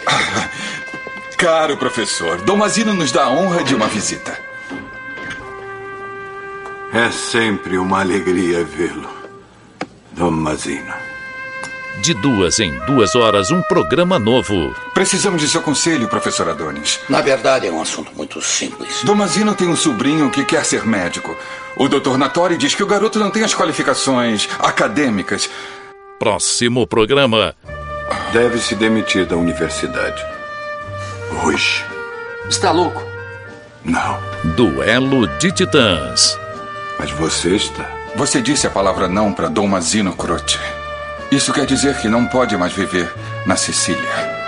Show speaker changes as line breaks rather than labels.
Caro professor, Dom Mazino nos dá a honra de uma visita.
É sempre uma alegria vê-lo, Dom Mazino.
De 2 em 2 horas, um programa novo.
Precisamos de seu conselho, professor Adonis.
Na verdade, é um assunto muito simples.
Dom Mazino tem um sobrinho que quer ser médico. O Dr. Nattori diz que o garoto não tem as qualificações acadêmicas.
Próximo programa.
Deve se demitir da universidade. Hoje.
Está louco?
Não.
Duelo de Titãs.
Mas você está.
Você disse a palavra não para Dom Mazino Croce. Isso quer dizer que não pode mais viver na Sicília.